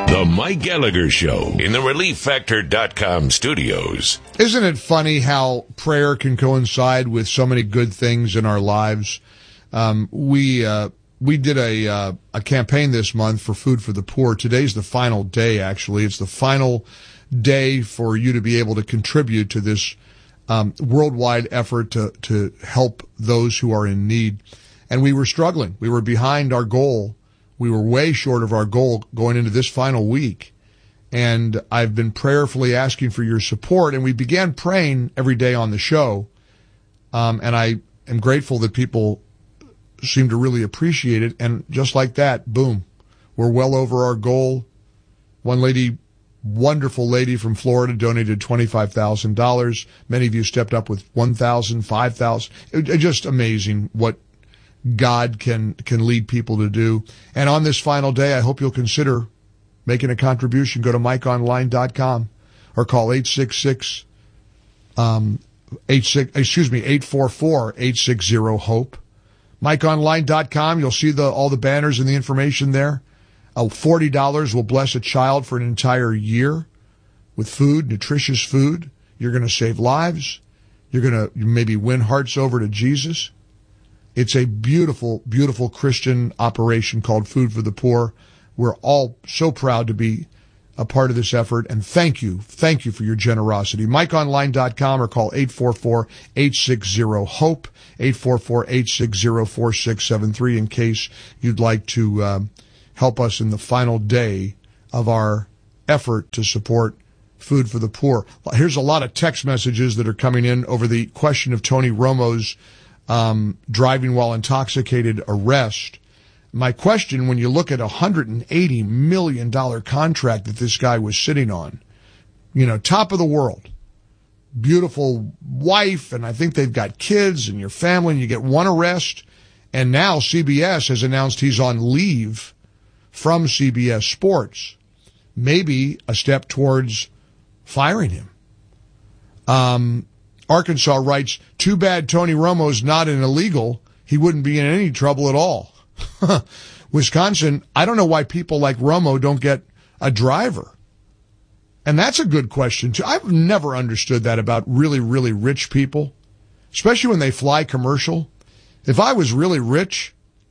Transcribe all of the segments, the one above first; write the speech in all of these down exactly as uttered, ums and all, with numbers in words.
The Mike Gallagher Show in the relief factor dot com studios. Isn't it funny how prayer can coincide with so many good things in our lives? Um, we uh, we did a uh, a campaign this month for Food for the Poor. Today's the final day, actually. It's the final day for you to be able to contribute to this um, worldwide effort to, to help those who are in need. And we were struggling. We were behind our goal. We were way short of our goal going into this final week. And I've been prayerfully asking for your support. And we began praying every day on the show. Um, and I am grateful that people seem to really appreciate it. And just like that, boom, we're well over our goal. One lady, wonderful lady from Florida, donated twenty-five thousand dollars. Many of you stepped up with one thousand dollars, five thousand dollars. It, just amazing what God can can lead people to do. And on this final day, I hope you'll consider making a contribution. Go to mike online dot com or call eight six six um eight six excuse me eight four four eight six zero hope. mike online dot com. You'll see the all the banners and the information there. Uh, forty dollars will bless a child for an entire year with food, nutritious food. You're going to save lives. You're going to maybe win hearts over to Jesus. It's a beautiful, beautiful Christian operation called Food for the Poor. We're all so proud to be a part of this effort, and thank you, thank you for your generosity. mike online dot com or call eight four four eight six zero hope, eight four four eight six zero four six seven three, in case you'd like to um, help us in the final day of our effort to support Food for the Poor. Here's a lot of text messages that are coming in over the question of Tony Romo's Um, driving while intoxicated arrest. My question, when you look at a one hundred eighty million dollars contract that this guy was sitting on, you know, top of the world, beautiful wife, and I think they've got kids and your family, and you get one arrest, and now C B S has announced he's on leave from C B S Sports. Maybe a step towards firing him. Um, Arkansas writes, too bad Tony Romo's not an illegal. He wouldn't be in any trouble at all. Wisconsin, I don't know why people like Romo don't get a driver. And that's a good question, too. I've never understood that about really, really rich people, especially when they fly commercial. If I was really rich,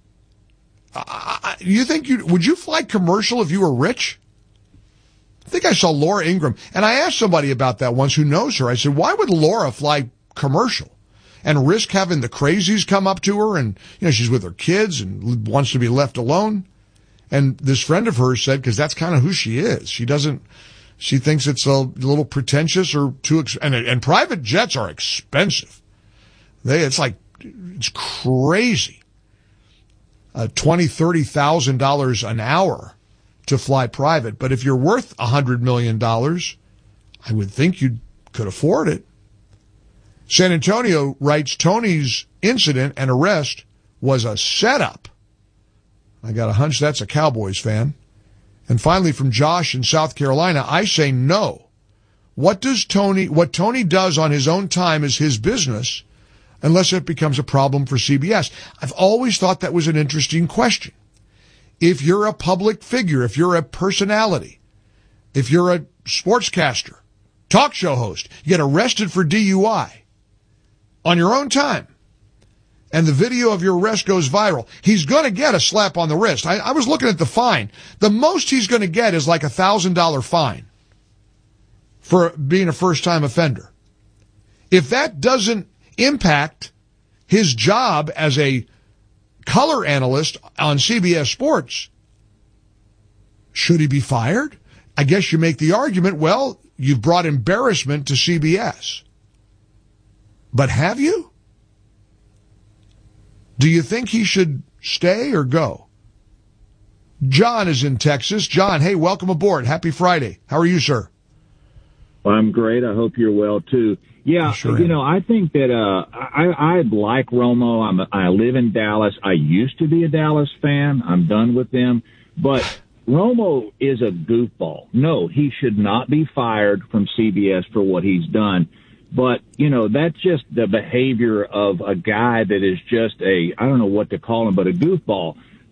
I, you think you would you fly commercial if you were rich? I think I saw Laura Ingraham, and I asked somebody about that once who knows her. I said, why would Laura fly commercial and risk having the crazies come up to her? And, you know, she's with her kids and wants to be left alone. And this friend of hers said, because that's kind of who she is. She doesn't, she thinks it's a little pretentious or too, ex- and, and private jets are expensive. They, it's like, it's crazy. Uh, twenty, thirty thousand dollars an hour to fly private. But if you're worth a hundred million dollars, I would think you could afford it. San Antonio writes, Tony's incident and arrest was a setup. I got a hunch that's a Cowboys fan. And finally, from Josh in South Carolina, I say no. What does Tony, what Tony does on his own time is his business, unless it becomes a problem for C B S. I've always thought that was an interesting question. If you're a public figure, if you're a personality, if you're a sportscaster, talk show host, you get arrested for D U I on your own time, and the video of your arrest goes viral, he's going to get a slap on the wrist. I, I was looking at the fine. The most he's going to get is like a one thousand dollars fine for being a first-time offender. If that doesn't impact his job as a color analyst on C B S Sports, should he be fired? I guess you make the argument, well, you've brought embarrassment to C B S. But have you? Do you think he should stay or go? John is in Texas. John, hey, welcome aboard. Happy Friday. How are you, sir? I'm great. I hope you're well, too. Yeah, sure you am. know, I think that uh, I, I like Romo. I'm a, I live in Dallas. I used to be a Dallas fan. I'm done with them. But Romo is a goofball. No, he should not be fired from C B S for what he's done. But, you know, that's just the behavior of a guy that is just a, I don't know what to call him, but a goofball.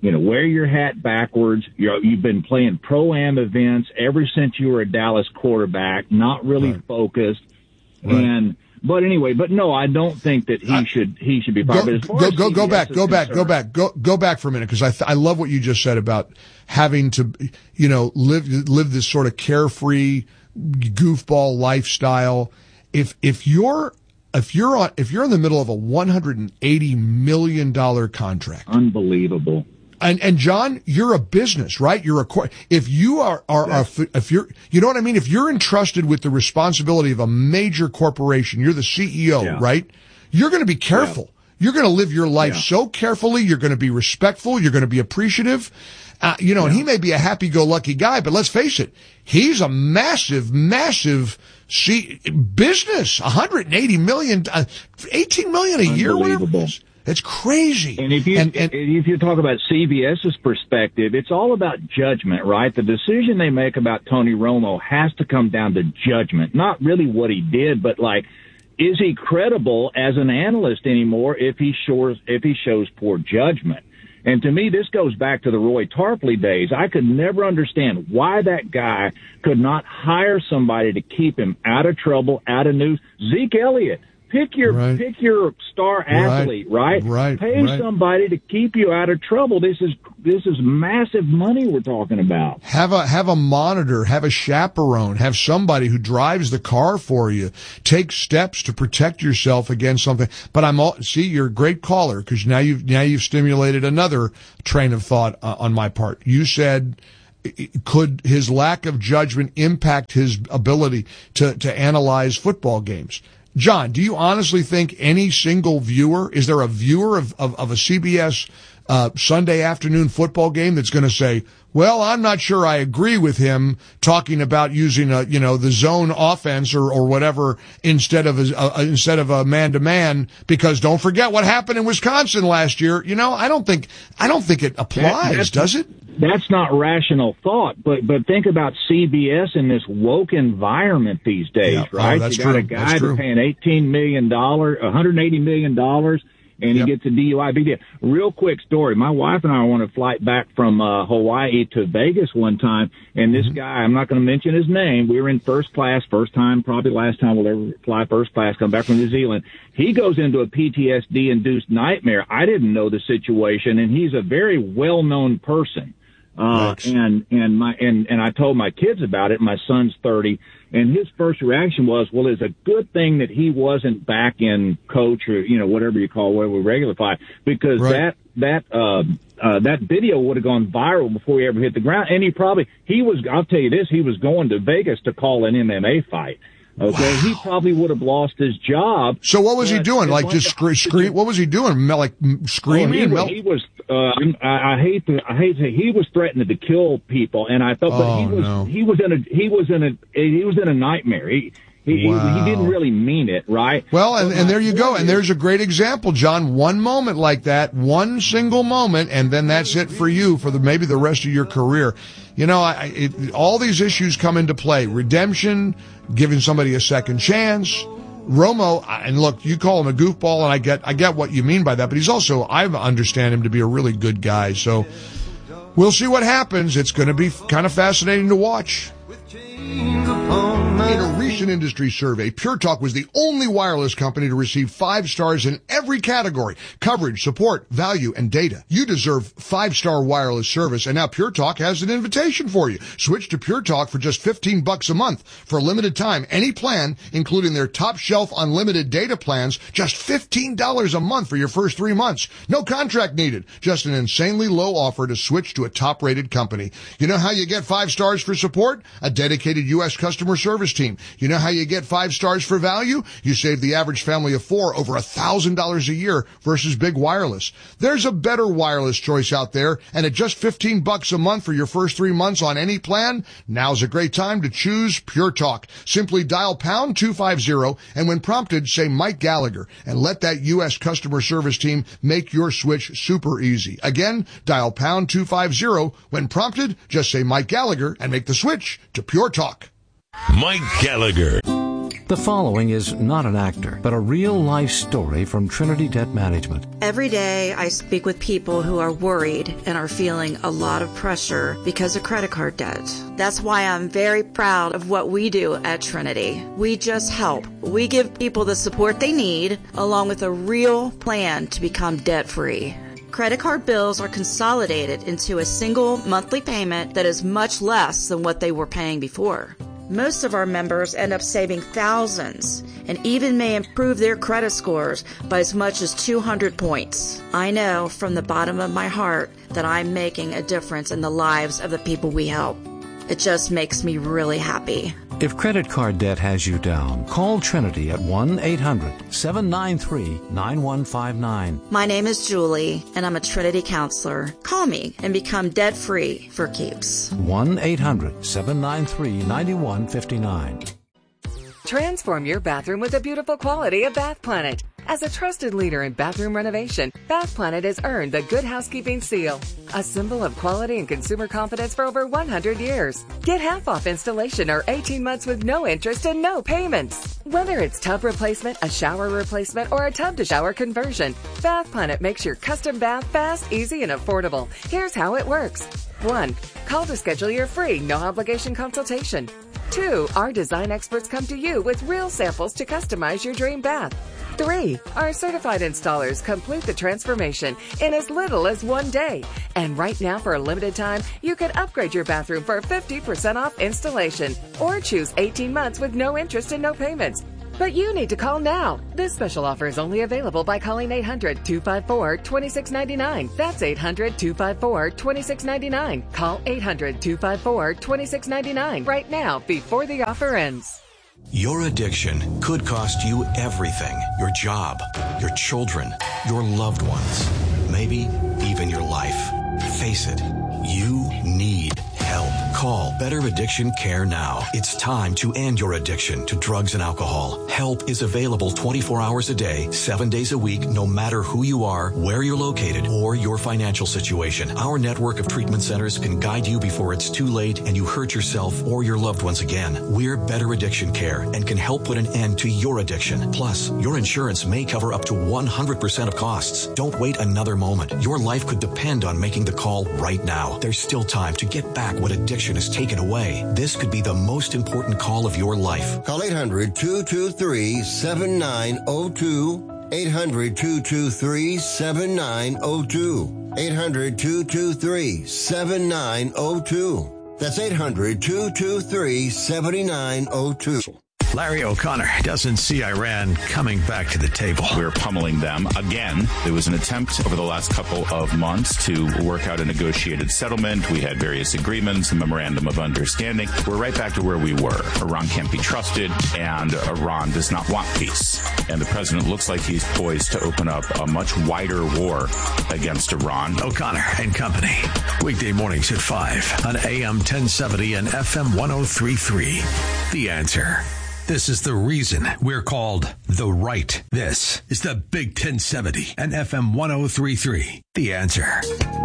you know, wear your hat backwards. You're, you've been playing pro-am events ever since you were a Dallas quarterback, not really right. focused. Right. And, but anyway, but no, I don't think that he I, should, he should be fired. Go, go, go, go back, go back, go back, go, go back for a minute. Cause I, th- I love what you just said about having to, you know, live, live this sort of carefree goofball lifestyle. If, if you're, if you're on, if you're in the middle of a one hundred eighty million dollars contract. Unbelievable. And, and John, you're a business, right? You're a, if you are, are, are, if you're, you know what I mean? If you're entrusted with the responsibility of a major corporation, you're the C E O, yeah. right? You're going to be careful. Yeah. You're going to live your life yeah. so carefully. You're going to be respectful. You're going to be appreciative. Uh, you know, yeah. and he may be a happy-go-lucky guy, but let's face it, he's a massive, massive C- business. one hundred eighty million, uh, eighteen million a year, whatever it is. It's crazy. And if you and, and, if you talk about CBS's perspective, it's all about judgment, right? The decision they make about Tony Romo has to come down to judgment, not really what he did, but like, is he credible as an analyst anymore if he shows if he shows poor judgment? And to me, this goes back to the Roy Tarpley days. I could never understand why that guy could not hire somebody to keep him out of trouble, out of news. Zeke Elliott. Pick your right. pick your star athlete, right? Right. Pay right. somebody to keep you out of trouble. This is this is massive money we're talking about. Have a have a monitor, have a chaperone, have somebody who drives the car for you. Take steps to protect yourself against something. But I'm all see, you're a great caller because now you've now you've stimulated another train of thought uh, on my part. You said, could his lack of judgment impact his ability to to analyze football games? John, do you honestly think any single viewer, is there a viewer of, of, of a C B S uh, Sunday afternoon football game that's going to say, well, I'm not sure I agree with him talking about using a, you know, the zone offense or, or whatever instead of a, a, instead of a man-to-man, because don't forget what happened in Wisconsin last year. You know, I don't think, I don't think it applies, that, does it? That's not rational thought, but but think about C B S in this woke environment these days, yeah. right? Oh, that's you got true. a guy that's paying eighteen million dollars, one hundred eighty million dollars, and yep. he gets a D U I. Big deal. Real quick story. My wife and I were on a flight back from uh, Hawaii to Vegas one time, and this mm-hmm. guy, I'm not going to mention his name, we were in first class, first time, probably last time we'll ever fly first class, come back from New Zealand. He goes into a P T S D-induced nightmare. I didn't know the situation, and he's a very well-known person. Uh, and, and my, and, and I told my kids about it. My son's thirty, and his first reaction was, well, it's a good thing that he wasn't back in coach or, you know, whatever you call, whatever regular fly, because right. that, that, uh, uh, that video would have gone viral before he ever hit the ground. And he probably, he was, I'll tell you this, he was going to Vegas to call an M M A fight. Okay, wow. He probably would have lost his job. So what was he doing? Like just scream? Scre- what was he doing? Like screaming? Oh, he, was, he was. Uh, I, I hate to. I hate to. He was threatening to kill people, and I thought, but oh, he was. No. He was in a. He was in a. He was in a nightmare. He. He, wow. he didn't really mean it, right? Well, and, and there you go. And there's a great example, John. One moment like that, one single moment, and then that's it for you for the maybe the rest of your career. You know, I, it, all these issues come into play. Redemption, giving somebody a second chance. Romo, and look, you call him a goofball, and I get I get what you mean by that, but he's also, I understand him to be a really good guy. So we'll see what happens. It's going to be kind of fascinating to watch. In a recent industry survey, Pure Talk was the only wireless company to receive five stars in every category: coverage, support, value, and data. You deserve five-star wireless service, and now Pure Talk has an invitation for you. Switch to Pure Talk for just fifteen bucks a month. For a limited time, any plan, including their top-shelf unlimited data plans, just fifteen dollars a month for your first three months. No contract needed. Just an insanely low offer to switch to a top-rated company. You know how you get five stars for support? A dedicated U S customer service team. You know how you get five stars for value? You save the average family of four over a thousand dollars a year versus big wireless. There's a better wireless choice out there, and at just fifteen bucks a month for your first three months on any plan, now's a great time to choose Pure Talk. Simply dial pound two fifty, and when prompted, say Mike Gallagher, and let that U S customer service team make your switch super easy. Again, dial pound two fifty. When prompted, just say Mike Gallagher and make the switch to Pure Talk. Mike Gallagher. The following is not an actor, but a real-life story from Trinity Debt Management. Every day I speak with people who are worried and are feeling a lot of pressure because of credit card debt. That's why I'm very proud of what we do at Trinity. We just help. We give people the support they need, along with a real plan to become debt-free. Credit card bills are consolidated into a single monthly payment that is much less than what they were paying before. Most of our members end up saving thousands and even may improve their credit scores by as much as two hundred points. I know from the bottom of my heart that I'm making a difference in the lives of the people we help. It just makes me really happy. If credit card debt has you down, call Trinity at one eight hundred seven nine three nine one five nine. My name is Julie, and I'm a Trinity counselor. Call me and become debt-free for keeps. one eight hundred seven nine three nine one five nine. Transform your bathroom with the beautiful quality of Bath Planet. As a trusted leader in bathroom renovation, Bath Planet has earned the Good Housekeeping seal, a symbol of quality and consumer confidence for over one hundred years. Get half off installation or eighteen months with no interest and no payments. Whether it's tub replacement, a shower replacement, or a tub-to-shower conversion, Bath Planet makes your custom bath fast, easy, and affordable. Here's how it works. One, call to schedule your free, no-obligation consultation. Two, our design experts come to you with real samples to customize your dream bath. Three, our certified installers complete the transformation in as little as one day. And right now, for a limited time, you can upgrade your bathroom for fifty percent off installation or choose eighteen months with no interest and no payments. But you need to call now. This special offer is only available by calling eight hundred two five four two six nine nine. That's eight hundred two five four two six nine nine. Call eight hundred two five four two six nine nine right now before the offer ends. Your addiction could cost you everything. Your job, your children, your loved ones, maybe even your life. Face it, you need help. Call Better Addiction Care now. It's time to end your addiction to drugs and alcohol. Help is available twenty-four hours a day, seven days a week, no matter who you are, where you're located, or your financial situation. Our network of treatment centers can guide you before it's too late and you hurt yourself or your loved ones again. We're Better Addiction Care and can help put an end to your addiction. Plus, your insurance may cover up to one hundred percent of costs. Don't wait another moment. Your life could depend on making the call right now. There's still time to get back what addiction has taken away. This could be the most important call of your life. Call eight hundred two two three seven nine zero two. eight hundred two two three seven nine zero two. eight hundred two two three seven nine zero two. That's eight hundred two two three seven nine zero two. Larry O'Connor doesn't see Iran coming back to the table. We're pummeling them again. There was an attempt over the last couple of months to work out a negotiated settlement. We had various agreements, a memorandum of understanding. We're right back to where we were. Iran can't be trusted, and Iran does not want peace. And the president looks like he's poised to open up a much wider war against Iran. O'Connor and Company. Weekday mornings at five on A M ten seventy and F M ten thirty-three. The Answer. This is the reason we're called The Right. This is the Big ten seventy and F M ten thirty-three. The Answer.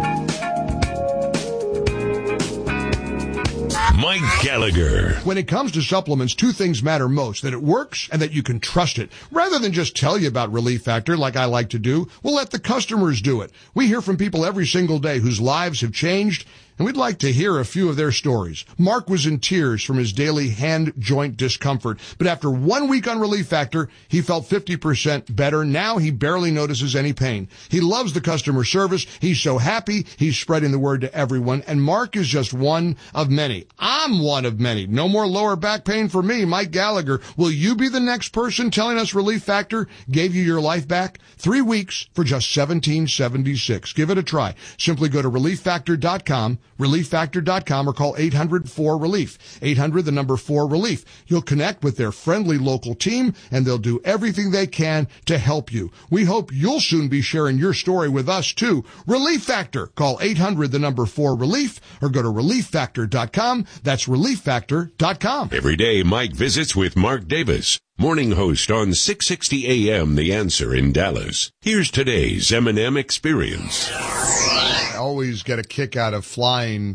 Mike Gallagher. When it comes to supplements, two things matter most, that it works and that you can trust it. Rather than just tell you about Relief Factor like I like to do, we'll let the customers do it. We hear from people every single day whose lives have changed, and we'd like to hear a few of their stories. Mark was in tears from his daily hand joint discomfort, but after one week on Relief Factor, he felt fifty percent better. Now he barely notices any pain. He loves the customer service. He's so happy. He's spreading the word to everyone, and Mark is just one of many. I'm one of many. No more lower back pain for me, Mike Gallagher. Will you be the next person telling us Relief Factor gave you your life back? Three weeks for just seventeen seventy-six. Give it a try. Simply go to relief factor dot com. relief factor dot com or call eight hundred four relief. eight hundred, the number four relief. You'll connect with their friendly local team and they'll do everything they can to help you. We hope you'll soon be sharing your story with us too. Relief Factor. Call eight hundred, the number four relief or go to relief factor dot com. That's relief factor dot com. Every day, Mike visits with Mark Davis, morning host on six sixty A M The Answer in Dallas. Here's today's M and M Experience. I always get a kick out of flying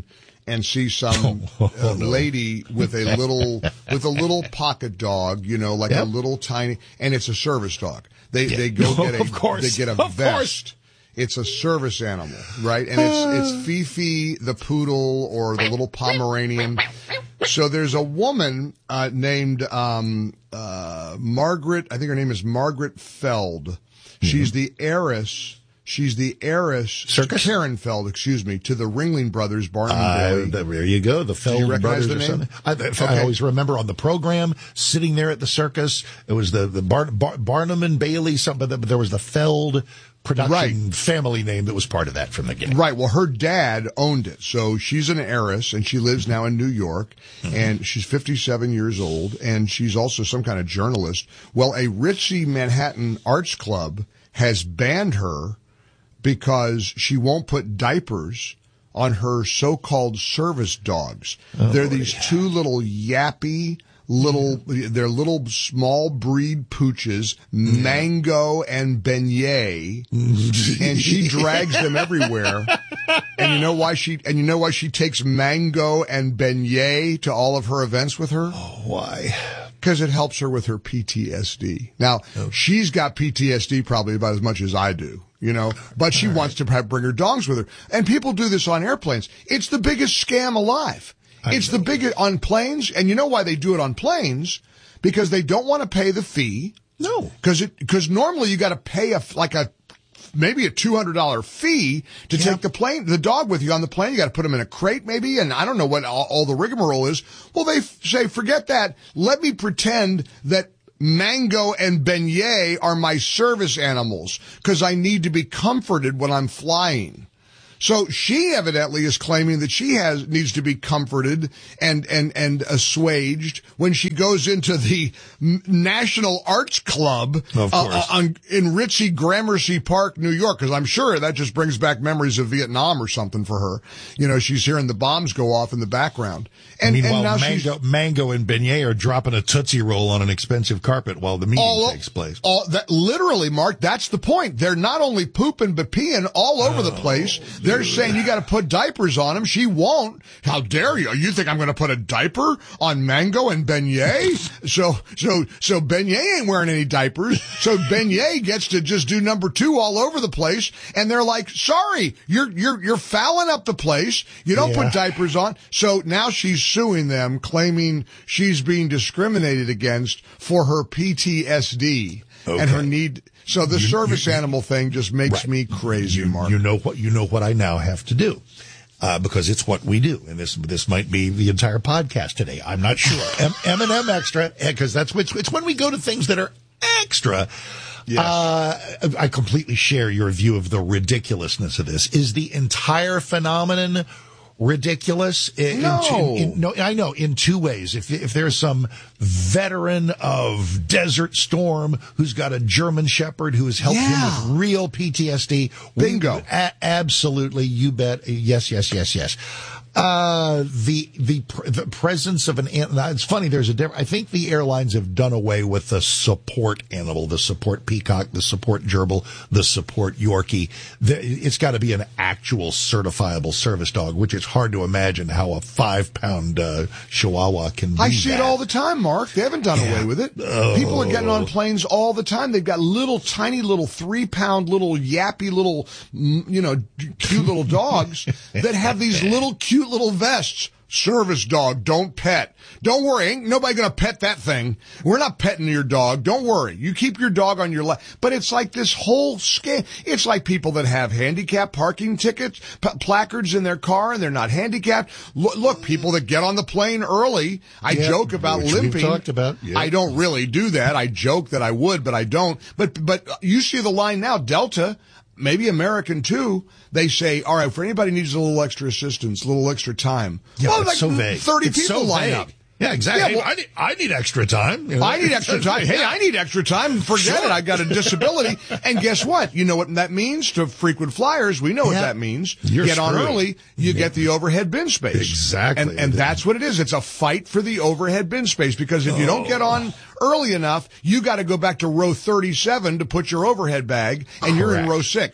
and see some oh, uh, no. lady with a little with a little pocket dog, you know, like yep. a little tiny, and it's a service dog. They yeah. they go get a of course. they get a of vest. Course. It's a service animal, right? And it's it's Fifi the poodle or the little Pomeranian. So there's a woman uh, named um, uh, Margaret. I think her name is Margaret Feld. She's mm-hmm. the heiress. She's the heiress, Circus? Karen Feld, excuse me, to the Ringling Brothers, Barnum uh, and Bailey. There you go, the Feld Do you recognize brothers the or name? something. I, Okay. I always remember on the program, sitting there at the circus, it was the, the Bar, Bar, Barnum and Bailey, something, but there was the Feld production right. family name that was part of that from the beginning. Right. Well, her dad owned it. So she's an heiress and she lives now in New York mm-hmm. and she's fifty-seven years old and she's also some kind of journalist. Well, a ritzy Manhattan Arts Club has banned her because she won't put diapers on her so-called service dogs. Oh, they're these yeah. two little yappy little, they're little small breed pooches, mm. Mango and Beignet, and she drags them everywhere. And you know why she, and you know why she takes Mango and Beignet to all of her events with her? Oh, why? Because it helps her with her P T S D. Now, oh. she's got P T S D probably about as much as I do, you know, but she all wants right. to have, bring her dogs with her. And people do this on airplanes. It's the biggest scam alive. I it's know. the biggest on planes. And you know why they do it on planes? Because they don't want to pay the fee. No. Because it, because normally you got to pay a, like a, maybe a two hundred dollars fee to yep. take the plane, the dog with you on the plane. You got to put him in a crate maybe. And I don't know what all, all the rigmarole is. Well, they f- say, forget that. Let me pretend that Mango and Beignet are my service animals because I need to be comforted when I'm flying. So she evidently is claiming that she has needs to be comforted and and and assuaged when she goes into the National Arts Club of course. Uh, on, in Ritzy Gramercy Park, New York, because I'm sure that just brings back memories of Vietnam or something for her. You know, she's hearing the bombs go off in the background. And, Meanwhile, and now Mango, she's, Mango and Beignet are dropping a Tootsie Roll on an expensive carpet while the meeting all, takes place. All, that, literally, Mark, that's the point. They're not only pooping but peeing all over oh, the place. They're dude. saying you got to put diapers on them. She won't. How dare you? You think I'm going to put a diaper on Mango and Beignet? so, so, so Beignet ain't wearing any diapers. So Beignet gets to just do number two all over the place. And they're like, sorry, you're, you're, you're fouling up the place. You don't yeah. put diapers on. So now she's suing them, claiming she's being discriminated against for her P T S D okay. and her need. So the you, service you, animal thing just makes right. me crazy, you, Mark. You know what? You know what I now have to do, uh, because it's what we do, and this this might be the entire podcast today. I'm not sure. M and M extra, because that's it's, it's when we go to things that are extra. Yes. Uh, I completely share your view of the ridiculousness of this. Is the entire phenomenon ridiculous? In, no. in, in, no, I know in two ways. If if there's some veteran of Desert Storm who's got a German Shepherd who has helped yeah. him with real P T S D, bingo, we, a, absolutely, you bet, yes, yes, yes, yes. Uh, the, the, the presence of an, it's funny, there's a difference. I think the airlines have done away with the support animal, the support peacock, the support gerbil, the support Yorkie. The, it's got to be an actual certifiable service dog, which is hard to imagine how a five pound, uh, Chihuahua can do I see that. it all the time, Mark. They haven't done yeah. away with it. Oh. People are getting on planes all the time. They've got little, tiny little three pound, little yappy little, you know, cute little dogs that have these little cute little vests. Service dog, don't pet. Don't worry, ain't nobody gonna pet that thing. We're not petting your dog. Don't worry. You keep your dog on your lap. But it's like this whole scam. It's like people that have handicap parking tickets, p- placards in their car, and they're not handicapped. Look, look, people that get on the plane early. I yeah, joke about which limping. We've talked about. Yeah. I don't really do that. I joke that I would, but I don't. But but you see the line now, Delta. Maybe American too. They say, all right, for anybody who needs a little extra assistance, a little extra time. Yeah, well, it's like so vague. thirty it's people so line vague. up. Yeah, exactly. Yeah, well, I, need, I need extra time. You know? I need extra time. Hey, I need extra time. Forget sure. it. I got a disability. And guess what? You know what that means to frequent flyers? We know yeah. what that means. You're get on screwed. early, you yeah. get the overhead bin space. Exactly. And, and that's what it is. It's a fight for the overhead bin space because if you don't get on early enough, you got to go back to row thirty-seven to put your overhead bag, and Correct. You're in row six.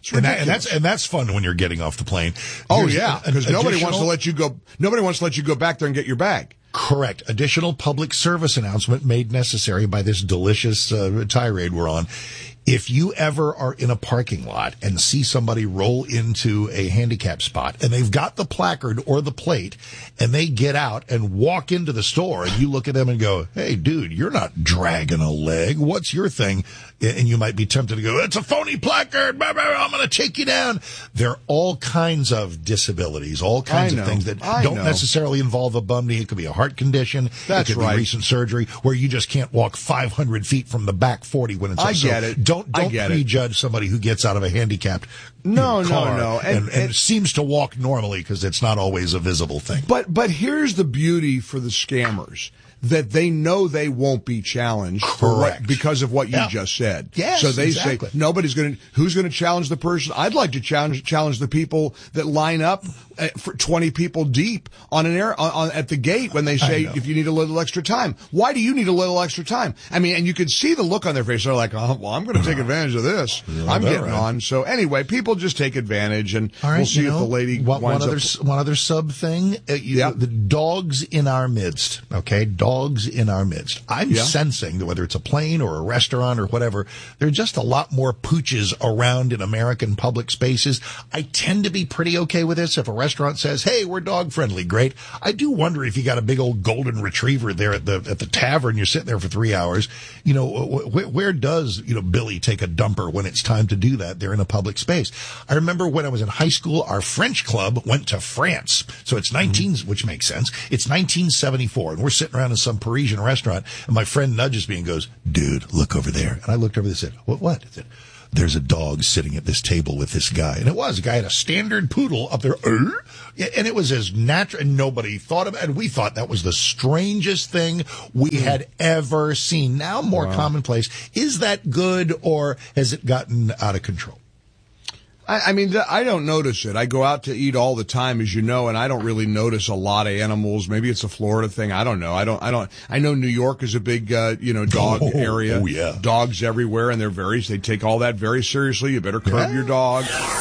And, that, and that's and that's fun when you're getting off the plane. Oh Here's yeah, an because nobody additional- wants to let you go. Nobody wants to let you go back there and get your bag. Correct. Additional public service announcement made necessary by this delicious uh, tirade we're on. If you ever are in a parking lot and see somebody roll into a handicap spot and they've got the placard or the plate and they get out and walk into the store and you look at them and go, hey, dude, you're not dragging a leg. What's your thing? And you might be tempted to go, it's a phony placard. I'm going to take you down. There are all kinds of disabilities, all kinds I know. of things that I don't know. necessarily involve a bum knee. It could be a heart condition. That's it could right. be recent surgery where you just can't walk five hundred feet from the back forty when it's I so get it. Don't I don't get it. prejudge somebody who gets out of a handicapped No, you know, car no, no. and, And- and, and- seems to walk normally because it's not always a visible thing. But but here's the beauty for the scammers. That they know they won't be challenged for what, Correct. because of what you Yeah. just said. Yes, so they exactly. say nobody's going to. Who's going to challenge the person? I'd like to challenge challenge the people that line up uh, for twenty people deep on an air on, on at the gate when they say know. if you need a little extra time. Why do you need a little extra time? I mean, and you can see the look on their face. They're like, oh, well, I'm going to take advantage of this. I'm bet, getting right. on. So anyway, people just take advantage, and All right, we'll see you if know, the lady one, one winds other up. one other sub thing. Uh, you, Yeah. The dogs in our midst. Okay, dogs in our midst. I'm Yeah. sensing that whether it's a plane or a restaurant or whatever, there are just a lot more pooches around in American public spaces. I tend to be pretty okay with this. If a restaurant says, "Hey, we're dog friendly," great. I do wonder if you got a big old golden retriever there at the at the tavern. You're sitting there for three hours. You know, wh- where does you know Billy take a dumper when it's time to do that? They're in a public space. I remember when I was in high school, our French club went to France. So it's nineteen, mm-hmm. which makes sense. It's nineteen seventy-four, and we're sitting around in some Parisian restaurant, and my friend nudges me and goes, "Dude, look over there." And I looked over there and said, "What? What?" I said, "There's a dog sitting at this table with this guy." And it was. A guy had a standard poodle up there. Uh, and it was as natural, and nobody thought about it. And we thought that was the strangest thing we had ever seen. Now more Wow. commonplace. Is that good, or has it gotten out of control? I, I mean, th- I don't notice it. I go out to eat all the time, as you know, and I don't really notice a lot of animals. Maybe it's a Florida thing. I don't know. I don't, I don't, I know New York is a big, uh, you know, dog Oh, area. oh, yeah. Dogs everywhere, and they're very, they take all that very seriously. You better curb Yeah. your dog.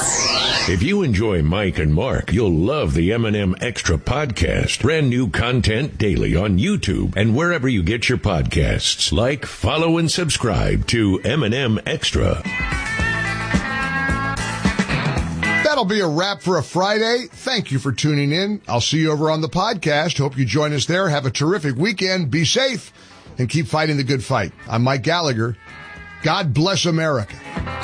If you enjoy Mike and Mark, you'll love the M and M Extra podcast. Brand new content daily on YouTube and wherever you get your podcasts. Like, follow, and subscribe to M and M Extra. That'll be a wrap for a Friday. Thank you for tuning in. I'll see you over on the podcast. Hope you join us there. Have a terrific weekend. Be safe and keep fighting the good fight. I'm Mike Gallagher. God bless America.